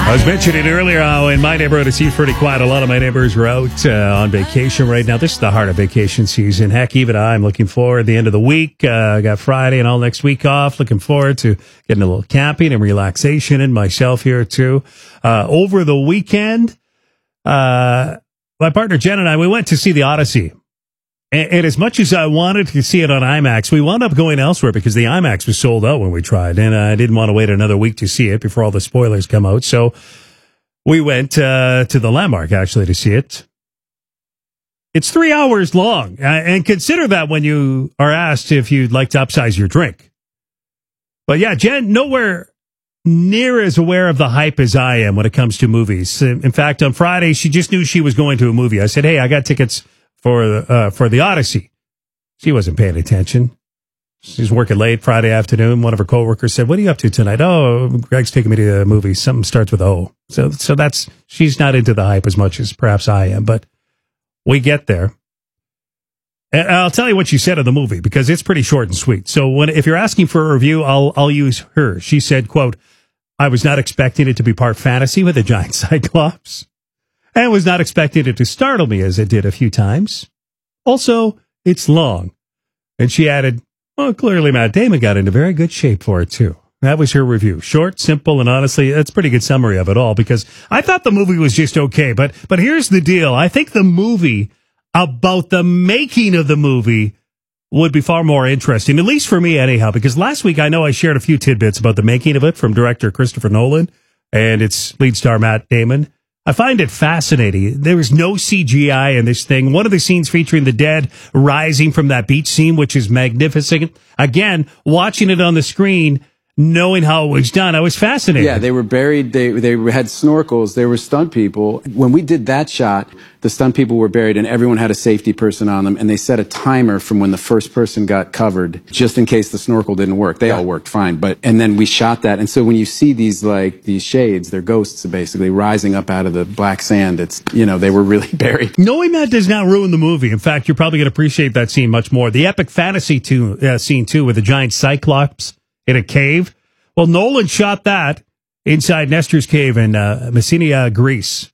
I was mentioning earlier how in my neighborhood it seems pretty quiet. A lot of my neighbors are out on vacation right now. This is the heart of vacation season. Heck, even I'm looking forward to the end of the week. I got Friday and all next week off. Looking forward to getting a little camping and relaxation and myself here too. Over the weekend, my partner Jen and I, we went to see the Odyssey. And as much as I wanted to see it on IMAX, we wound up going elsewhere because the IMAX was sold out when we tried. And I didn't want to wait another week to see it before all the spoilers come out. So we went to the Landmark, actually, to see it. It's 3 hours long. And consider that when you are asked if you'd like to upsize your drink. But yeah, Jen, nowhere near as aware of the hype as I am when it comes to movies. In fact, on Friday, she just knew she was going to a movie. I said, hey, I got tickets for the Odyssey. She wasn't paying attention. She's working late Friday afternoon. One of her coworkers said, what are you up to tonight? Oh, Greg's taking me to a movie. Something starts with O. So that's, she's not into the hype as much as perhaps I am, but we get there. And I'll tell you what she said of the movie because it's pretty short and sweet. So if you're asking for a review, I'll use her. She said, quote, I was not expecting it to be part fantasy with a giant cyclops. And was not expecting it to startle me as it did a few times. Also, it's long. And she added, well, clearly Matt Damon got into very good shape for it, too. That was her review. Short, simple, and honestly, that's a pretty good summary of it all because I thought the movie was just okay. But here's the deal. I think the movie, about the making of the movie, would be far more interesting, at least for me anyhow, because last week I know I shared a few tidbits about the making of it from director Christopher Nolan and its lead star Matt Damon. I find it fascinating. There was no CGI in this thing. One of the scenes featuring the dead rising from that beach scene, which is magnificent. Again, watching it on the screen, knowing how it was done, I was fascinated. Yeah, they were buried. They had snorkels. They were stunt people. When we did that shot, the stunt people were buried and everyone had a safety person on them. And they set a timer from when the first person got covered, just in case the snorkel didn't work. They all worked fine. And then we shot that. And so when you see these shades, they're ghosts basically rising up out of the black sand. It's, they were really buried. Knowing that does not ruin the movie. In fact, you're probably going to appreciate that scene much more. The epic fantasy scene too, with the giant cyclops in a cave. Well, Nolan shot that inside Nestor's Cave in Messina, Greece.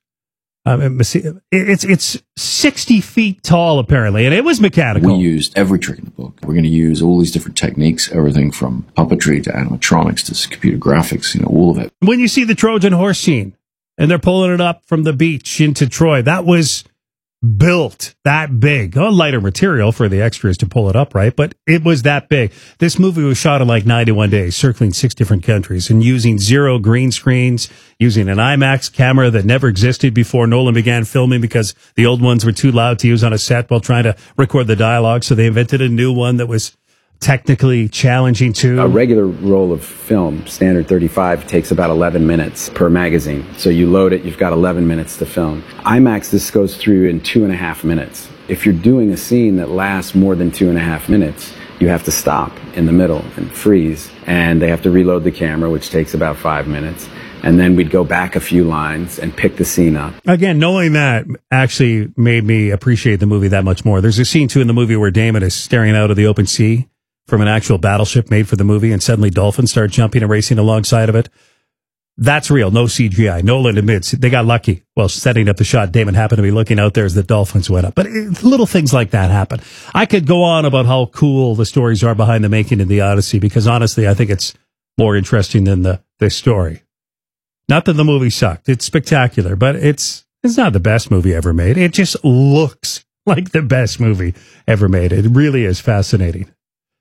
It's 60 feet tall, apparently, and it was mechanical. We used every trick in the book. We're going to use all these different techniques, everything from puppetry to animatronics to computer graphics, all of it. When you see the Trojan horse scene, and they're pulling it up from the beach into Troy, that was built that big. A lighter material for the extras to pull it up, right? But it was that big. This movie was shot in 91 days, circling 6 different countries and using 0 green screens, using an IMAX camera that never existed before Nolan began filming because the old ones were too loud to use on a set while trying to record the dialogue. So they invented a new one that was technically challenging too. A regular roll of film, standard 35, takes about 11 minutes per magazine. So you load it, you've got 11 minutes to film. IMAX, this goes through in 2.5 minutes. If you're doing a scene that lasts more than 2.5 minutes, you have to stop in the middle and freeze. And they have to reload the camera, which takes about 5 minutes. And then we'd go back a few lines and pick the scene up. Again, knowing that actually made me appreciate the movie that much more. There's a scene too in the movie where Damon is staring out of the open sea from an actual battleship made for the movie, and suddenly dolphins start jumping and racing alongside of it. That's real, no CGI. Nolan admits they got lucky. Well, setting up the shot, Damon happened to be looking out there as the dolphins went up. But little things like that happen. I could go on about how cool the stories are behind the making of the Odyssey, because honestly, I think it's more interesting than the story. Not that the movie sucked. It's spectacular, but it's not the best movie ever made. It just looks like the best movie ever made. It really is fascinating.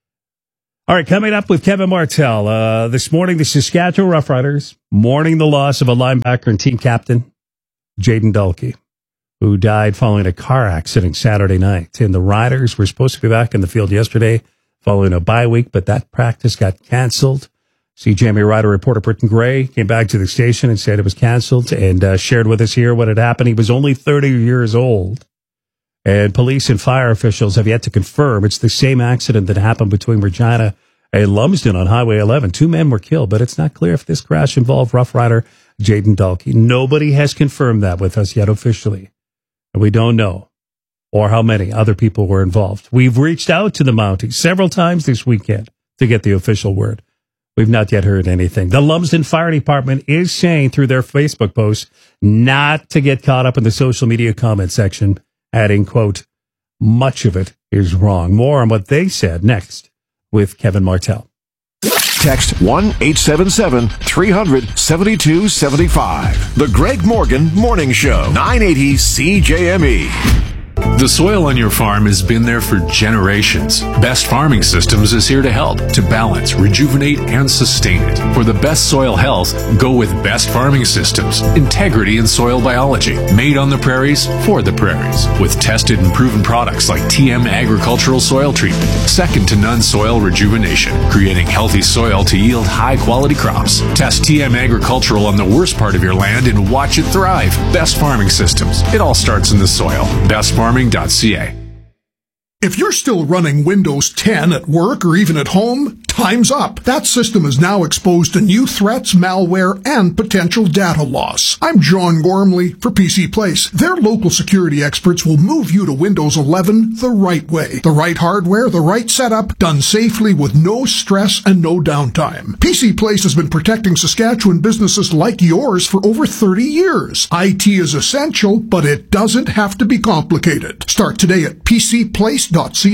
All right, coming up with Kevin Martell. This morning, the Saskatchewan Roughriders mourning the loss of a linebacker and team captain, Jayden Dulkey, who died following a car accident Saturday night. And the Riders were supposed to be back in the field yesterday following a bye week, but that practice got canceled. CJMA Rider reporter Britton Gray came back to the station and said it was canceled and shared with us here what had happened. He was only 30 years old. And police and fire officials have yet to confirm it's the same accident that happened between Regina and Lumsden on Highway 11. 2 men were killed, but it's not clear if this crash involved Rough Rider Jayden Dulkey. Nobody has confirmed that with us yet officially. And we don't know or how many other people were involved. We've reached out to the Mounties several times this weekend to get the official word. We've not yet heard anything. The Lumsden Fire Department is saying through their Facebook post not to get caught up in the social media comment section, adding, quote, much of it is wrong. More on what they said next with Kevin Martell. Text 1-877-300-7275. The Greg Morgan Morning Show, 980 CJME. The soil on your farm has been there for generations. Best Farming Systems is here to help, to balance, rejuvenate, and sustain it. For the best soil health, go with Best Farming Systems. Integrity in soil biology. Made on the prairies, for the prairies. With tested and proven products like TM Agricultural Soil Treatment. Second to none soil rejuvenation. Creating healthy soil to yield high-quality crops. Test TM Agricultural on the worst part of your land and watch it thrive. Best Farming Systems. It all starts in the soil. BestFarming.ca. If you're still running Windows 10 at work or even at home, time's up. That system is now exposed to new threats, malware, and potential data loss. I'm John Gormley for PC Place. Their local security experts will move you to Windows 11 the right way. The right hardware, the right setup, done safely with no stress and no downtime. PC Place has been protecting Saskatchewan businesses like yours for over 30 years. IT is essential, but it doesn't have to be complicated. Start today at PCPlace.ca.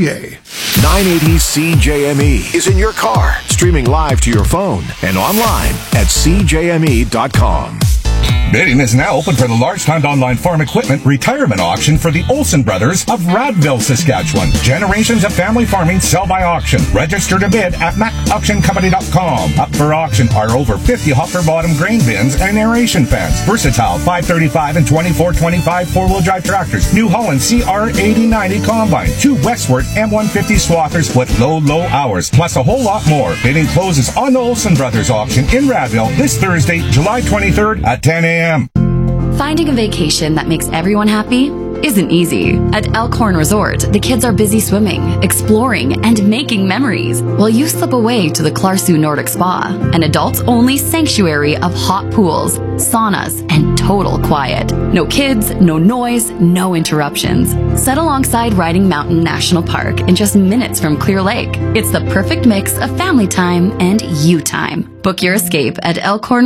980 CJME is in your car, streaming live to your phone and online at CJME.com. Bidding is now open for the large-timed online farm equipment retirement auction for the Olsen Brothers of Radville, Saskatchewan. Generations of family farming sell by auction. Register to bid at macauctioncompany.com. Up for auction are over 50 hopper bottom grain bins and aeration fans. Versatile 535 and 2425 four-wheel drive tractors. New Holland CR8090 combine. 2 Westward M150 swathers with low hours. Plus a whole lot more. Bidding closes on the Olsen Brothers auction in Radville this Thursday, July 23rd at 10 a.m. Finding a vacation that makes everyone happy isn't easy. At Elkhorn Resort, the kids are busy swimming, exploring, and making memories, while you slip away to the Clarsu Nordic Spa, an adults-only sanctuary of hot pools, saunas, and total quiet. No kids, no noise, no interruptions. Set alongside Riding Mountain National Park in just minutes from Clear Lake. It's the perfect mix of family time and you time. Book your escape at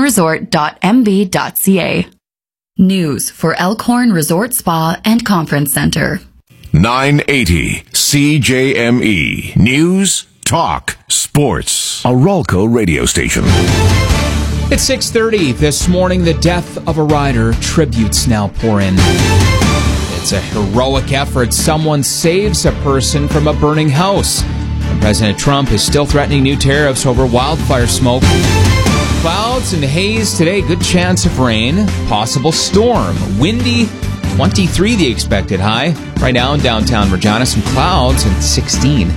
elkhornresort.mb.ca. News for Elkhorn Resort Spa and Conference Center. 980 CJME. News, talk, sports. A Ralco radio station. It's 6:30 this morning. The death of a rider. Tributes now pour in. It's a heroic effort. Someone saves a person from a burning house. And President Trump is still threatening new tariffs over wildfire smoke. Clouds and haze today. Good chance of rain. Possible storm. Windy. 23 the expected high. Right now in downtown Regina, some clouds and 16.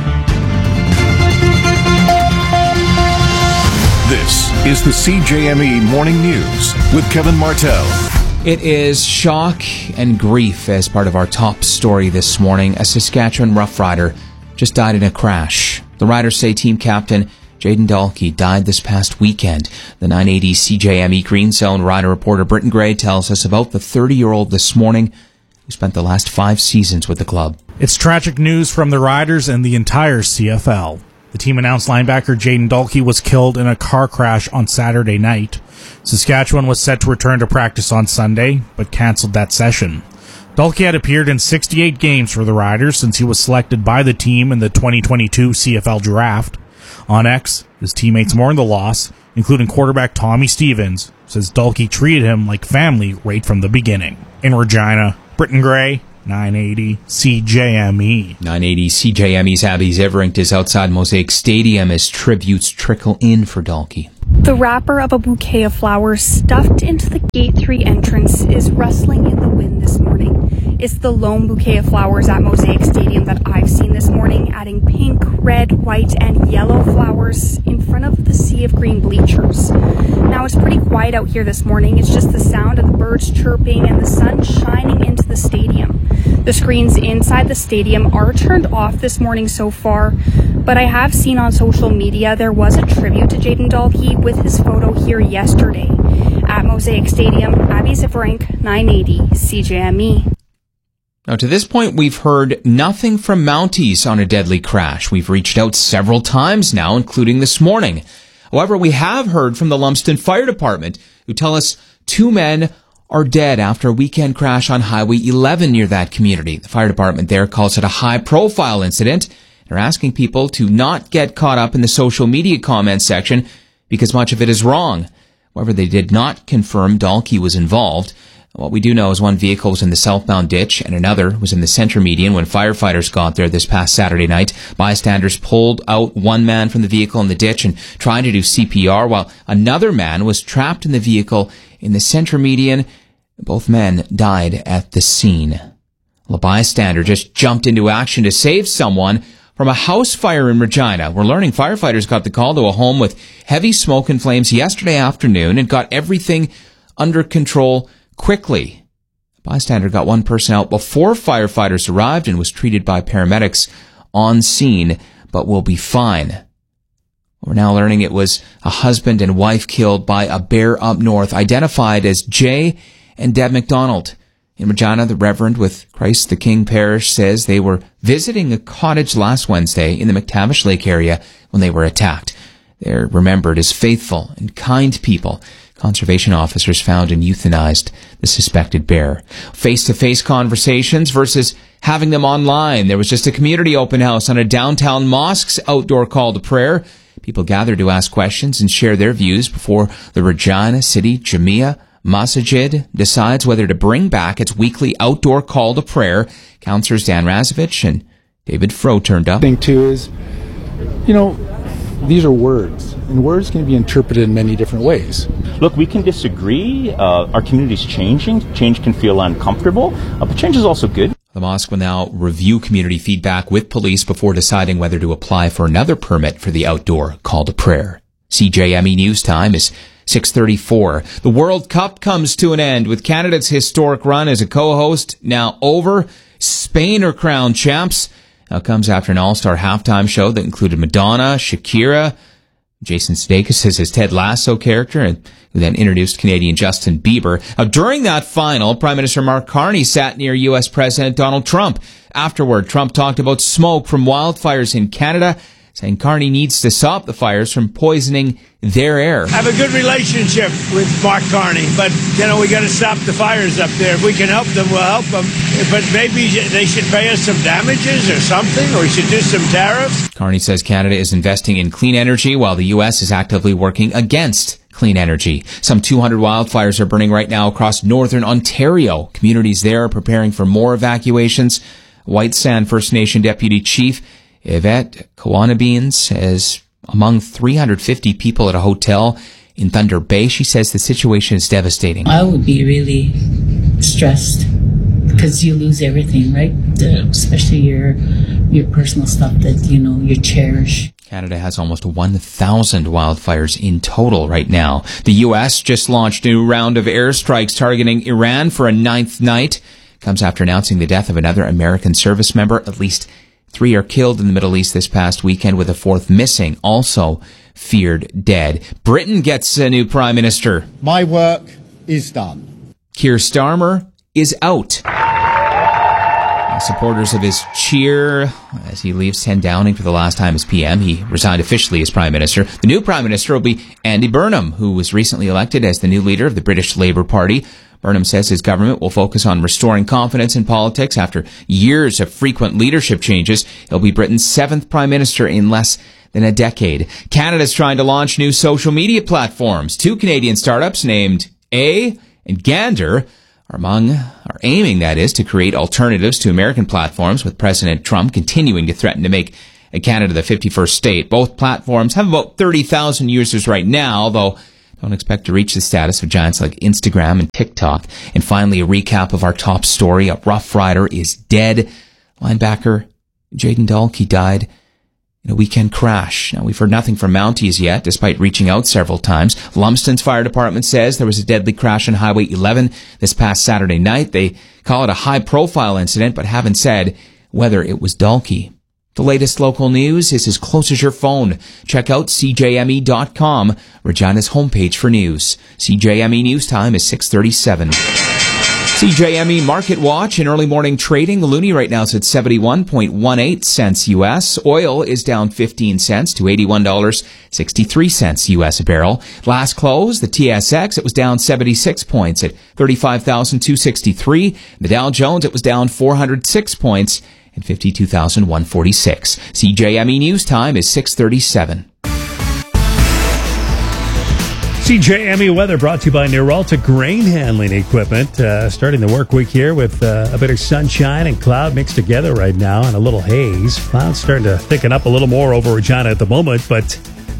This is the CJME Morning News with Kevin Martell. It is shock and grief as part of our top story this morning. A Saskatchewan Rough Rider just died in a crash. The riders say team captain Jaden Dalkey died this past weekend. The 980 CJME Green Zone rider reporter Britton Gray tells us about the 30-year-old this morning who spent the last 5 seasons with the club. It's tragic news from the riders and the entire CFL. The team announced linebacker Jaden Dalkey was killed in a car crash on Saturday night. Saskatchewan was set to return to practice on Sunday, but canceled that session. Dalkey had appeared in 68 games for the Riders since he was selected by the team in the 2022 CFL draft. On X, his teammates mourned the loss, including quarterback Tommy Stevens, says Dalkey treated him like family right from the beginning. In Regina, Britton Gray, 980 CJME. 980 CJME's Abby Ziverink is outside Mosaic Stadium as tributes trickle in for Dalkey. The wrapper of a bouquet of flowers stuffed into the Gate 3 entrance is rustling in the wind this morning. It's the lone bouquet of flowers at Mosaic Stadium that I've seen this morning, adding pink, red, white, and yellow flowers in front of the sea of green bleachers. Now, it's pretty quiet out here this morning. It's just the sound of the birds chirping and the sun shining into the stadium. The screens inside the stadium are turned off this morning so far, but I have seen on social media there was a tribute to Jaden Dalkey with his photo here yesterday. At Mosaic Stadium, Abby Ziverink, 980 CJME. Now, to this point, we've heard nothing from Mounties on a deadly crash. We've reached out several times now, including this morning. However, we have heard from the Lumsden Fire Department, who tell us 2 men are dead after a weekend crash on Highway 11 near that community. The fire department there calls it a high-profile incident. They're asking people to not get caught up in the social media comments section because much of it is wrong. However, they did not confirm Dalkey was involved. What we do know is one vehicle was in the southbound ditch and another was in the center median when firefighters got there this past Saturday night. Bystanders pulled out one man from the vehicle in the ditch and tried to do CPR while another man was trapped in the vehicle in the center median. Both men died at the scene. A bystander just jumped into action to save someone from a house fire in Regina. We're learning firefighters got the call to a home with heavy smoke and flames yesterday afternoon and got everything under control quickly. A bystander got one person out before firefighters arrived and was treated by paramedics on scene, but will be fine. We're now learning it was a husband and wife killed by a bear up north, identified as Jay and Deb McDonald. In Regina, the Reverend with Christ the King Parish says they were visiting a cottage last Wednesday in the McTavish Lake area when they were attacked. They're remembered as faithful and kind people. Conservation officers found and euthanized the suspected bear. Face-to-face conversations versus having them online. There was just a community open house on a downtown mosque's outdoor call to prayer. People gathered to ask questions and share their views before the Regina City Jamia Masajid decides whether to bring back its weekly outdoor call to prayer. Councillors Dan Razovich and David Froh turned up. The thing too is, these are words, and words can be interpreted in many different ways. Look, we can disagree. Our community's changing. Change can feel uncomfortable, but change is also good. The mosque will now review community feedback with police before deciding whether to apply for another permit for the outdoor call to prayer. CJME News Time is 6:34. The World Cup comes to an end with Canada's historic run as a co-host now over. Spain are crowned champs. Now comes after an all-star halftime show that included Madonna, Shakira, Jason Sudeikis as his Ted Lasso character, and who then introduced Canadian Justin Bieber. Now, during that final, Prime Minister Mark Carney sat near U.S. President Donald Trump. Afterward, Trump talked about smoke from wildfires in Canada, saying Carney needs to stop the fires from poisoning their air. I have a good relationship with Mark Carney, but, we got to stop the fires up there. If we can help them, we'll help them. But maybe they should pay us some damages or something, or we should do some tariffs. Carney says Canada is investing in clean energy while the U.S. is actively working against clean energy. Some 200 wildfires are burning right now across northern Ontario. Communities there are preparing for more evacuations. White Sand First Nation Deputy Chief Yvette Kawanabine says among 350 people at a hotel in Thunder Bay, she says the situation is devastating. I would be really stressed because you lose everything, right? Especially your personal stuff that, you cherish. Canada has almost 1,000 wildfires in total right now. The U.S. just launched a new round of airstrikes targeting Iran for a 9th night. Comes after announcing the death of another American service member. At least 3 are killed in the Middle East this past weekend, with a 4th missing, also feared dead. Britain gets a new prime minister. My work is done. Keir Starmer is out. Supporters of his cheer as he leaves 10 Downing for the last time as PM. He resigned officially as Prime Minister. The new Prime Minister will be Andy Burnham, who was recently elected as the new leader of the British Labour Party. Burnham says his government will focus on restoring confidence in politics after years of frequent leadership changes. He'll be Britain's 7th Prime Minister in less than a decade. Canada's trying to launch new social media platforms. 2 Canadian startups named A and Gander are aiming, that is, to create alternatives to American platforms, with President Trump continuing to threaten to make Canada the 51st state. Both platforms have about 30,000 users right now, though don't expect to reach the status of giants like Instagram and TikTok. And finally, a recap of our top story. A Rough Rider is dead. Linebacker Jayden Dalkey died in a weekend crash. Now, we've heard nothing from Mounties yet, despite reaching out several times. Lumsden's fire department says there was a deadly crash on Highway 11 this past Saturday night. They call it a high-profile incident, but haven't said whether it was Dalkey. The latest local news is as close as your phone. Check out CJME.com, Regina's homepage for news. CJME News Time is 6:37. CJME Market Watch in early morning trading. The loonie right now is at 71.18 cents U.S. Oil is down 15 cents to $81.63 U.S. a barrel. Last close, the TSX, it was down 76 points at 35,263. The Dow Jones, it was down 406 points at 52,146. CJME News Time is 6:37. CJME weather brought to you by Neuralta Grain Handling Equipment. Starting the work week here with a bit of sunshine and cloud mixed together right now and a little haze. Clouds starting to thicken up a little more over Regina at the moment, but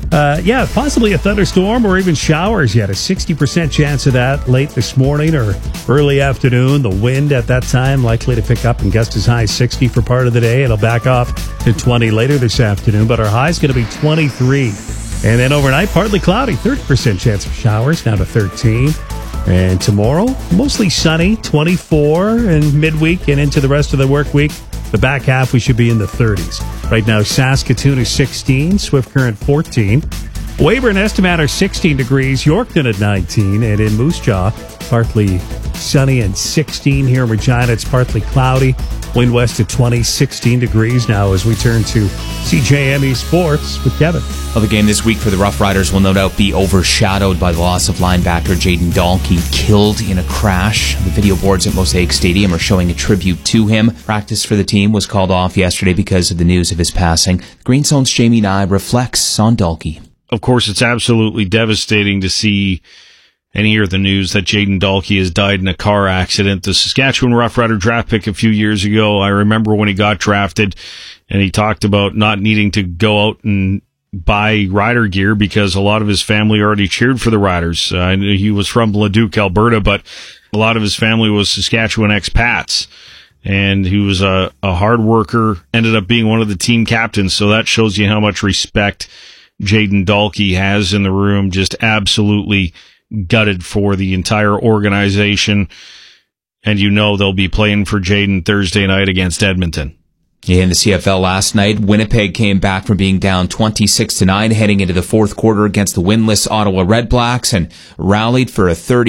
possibly a thunderstorm or even showers yet. A 60% chance of that late this morning or early afternoon. The wind at that time likely to pick up and gust as high as 60 for part of the day. It'll back off to 20 later this afternoon, but our high is going to be 23. And then overnight, partly cloudy, 30% chance of showers, down to 13. And tomorrow, mostly sunny, 24. And midweek and into the rest of the work week, the back half, we should be in the 30s. Right now, Saskatoon is 16, Swift Current 14. Weyburn, Estamatter 16 degrees, Yorkton at 19. And in Moose Jaw, partly sunny and 16 here in Regina. It's partly cloudy. Wind west at 20, 16 degrees now as we turn to CJME Sports with Kevin. Well, the game this week for the Rough Riders will no doubt be overshadowed by the loss of linebacker Jayden Dahlke, killed in a crash. The video boards at Mosaic Stadium are showing a tribute to him. Practice for the team was called off yesterday because of the news of his passing. Green Zone's Jamie Nye reflects on Dahlke. Of course, it's absolutely devastating to see and hear the news that Jayden Dahlke has died in a car accident. The Saskatchewan Rough Rider draft pick a few years ago, I remember when he got drafted and he talked about not needing to go out and buy rider gear because a lot of his family already cheered for the Riders. He was from Leduc, Alberta, but a lot of his family was Saskatchewan expats. And he was a hard worker, ended up being one of the team captains, so that shows you how much respect Jayden Dahlke has in the room. Just absolutely gutted for the entire organization, and they'll be playing for Jayden Thursday night against Edmonton. In the CFL last night, Winnipeg came back from being down 26-9 heading into the fourth quarter against the winless Ottawa Redblacks and rallied for a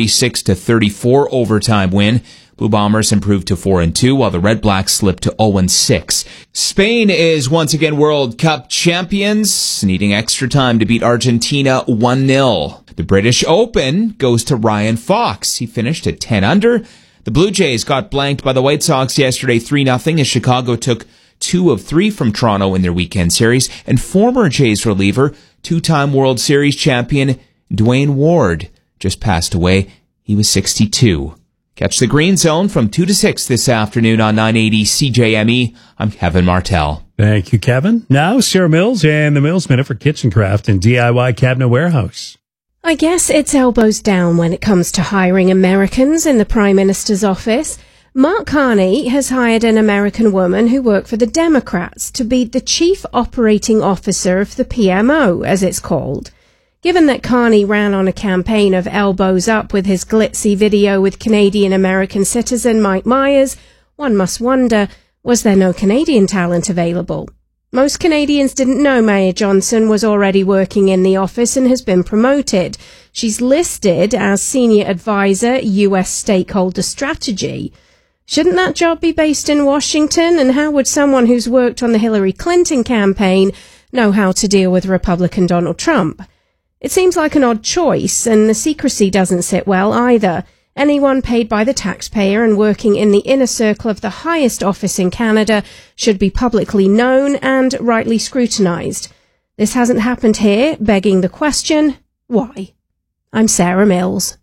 36-34 overtime win. Blue Bombers improved to 4-2, while the Red Blacks slipped to 0-6. Spain is once again World Cup champions, needing extra time to beat Argentina 1-0. The British Open goes to Ryan Fox. He finished at 10 under. The Blue Jays got blanked by the White Sox yesterday 3-0 as Chicago took 2 of 3 from Toronto in their weekend series. And former Jays reliever, two-time World Series champion Dwayne Ward just passed away. He was 62. Catch the Green Zone from 2 to 6 this afternoon on 980 CJME. I'm Kevin Martell. Thank you, Kevin. Now, Sarah Mills and the Mills Minute for Kitchen Craft and DIY Cabinet Warehouse. I guess it's elbows down when it comes to hiring Americans in the Prime Minister's office. Mark Carney has hired an American woman who worked for the Democrats to be the chief operating officer of the PMO, as it's called. Given that Carney ran on a campaign of elbows up with his glitzy video with Canadian-American citizen Mike Myers, one must wonder, was there no Canadian talent available? Most Canadians didn't know Mayor Johnson was already working in the office and has been promoted. She's listed as Senior Advisor, U.S. Stakeholder Strategy. Shouldn't that job be based in Washington? And how would someone who's worked on the Hillary Clinton campaign know how to deal with Republican Donald Trump? It seems like an odd choice, and the secrecy doesn't sit well either. Anyone paid by the taxpayer and working in the inner circle of the highest office in Canada should be publicly known and rightly scrutinised. This hasn't happened here, begging the question, why? I'm Sarah Mills.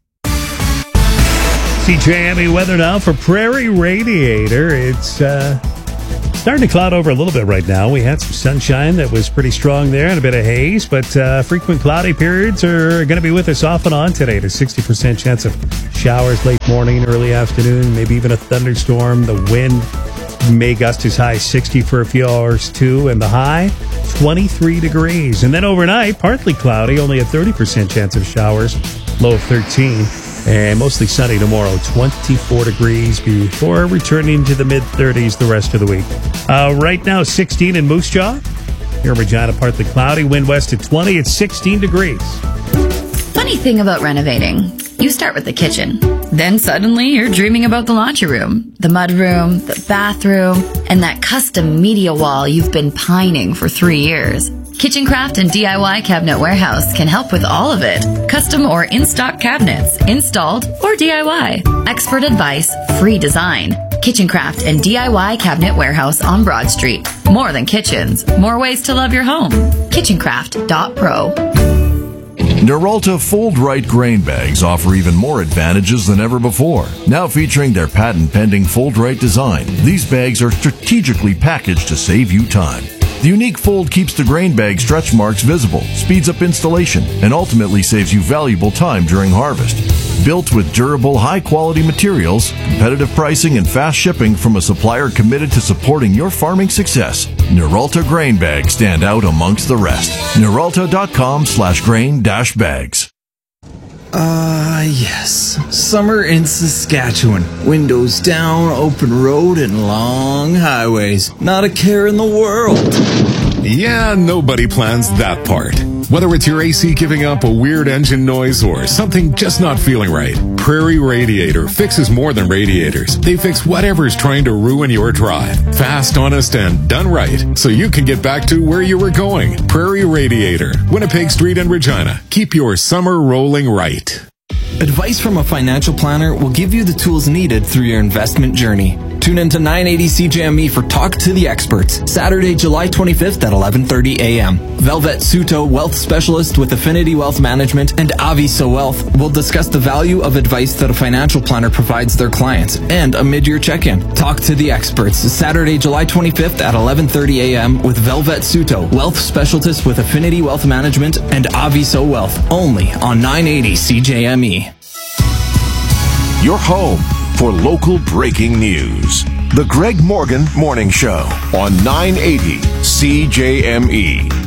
CJME weather now for Prairie Radiator. It's starting to cloud over a little bit right now. We had some sunshine that was pretty strong there and a bit of haze, but frequent cloudy periods are going to be with us off and on today. There's 60% chance of showers late morning, early afternoon, maybe even a thunderstorm. The wind may gust as high as 60 for a few hours too, and the high 23 degrees. And then overnight, partly cloudy, only a 30% chance of showers, low of 13. And mostly sunny tomorrow, 24 degrees before returning to the mid-30s the rest of the week. Right now, 16 in Moose Jaw. Here in Regina, partly cloudy. Wind west at 20. It's 16 degrees. Funny thing about renovating. You start with the kitchen. Then suddenly you're dreaming about the laundry room, the mudroom, the bathroom, and that custom media wall you've been pining for 3 years. Kitchencraft and DIY Cabinet Warehouse can help with all of it. Custom or in-stock cabinets, installed or DIY. Expert advice, free design. Kitchencraft and DIY Cabinet Warehouse on Broad Street. More than kitchens, more ways to love your home. Kitchencraft.pro. Noralta Fold Right grain bags offer even more advantages than ever before. Now featuring their patent-pending Fold Right design, these bags are strategically packaged to save you time. The unique fold keeps the grain bag stretch marks visible, speeds up installation, and ultimately saves you valuable time during harvest. Built with durable, high-quality materials, competitive pricing, and fast shipping from a supplier committed to supporting your farming success, Noralta grain bags stand out amongst the rest. Noralta.com/grain-bags. Yes. Summer in Saskatchewan. Windows down, open road, and long highways. Not a care in the world. Yeah, nobody plans that part. Whether it's your AC giving up a weird engine noise or something just not feeling right, Prairie Radiator fixes more than radiators. They fix whatever's trying to ruin your drive. Fast, honest, and done right, so you can get back to where you were going. Prairie Radiator, Winnipeg Street and Regina. Keep your summer rolling right. Advice from a financial planner will give you the tools needed through your investment journey. Tune into 980 CJME for Talk to the Experts, Saturday, July 25th at 11:30 a.m. Velvet Suto, wealth specialist with Affinity Wealth Management, and Avi So Wealth will discuss the value of advice that a financial planner provides their clients and a mid-year check-in. Talk to the Experts, Saturday, July 25th at 11:30 a.m. with Velvet Suto, wealth specialist with Affinity Wealth Management, and Avi So Wealth, only on 980 CJME. Your home for local breaking news. The Greg Morgan Morning Show on 980 CJME.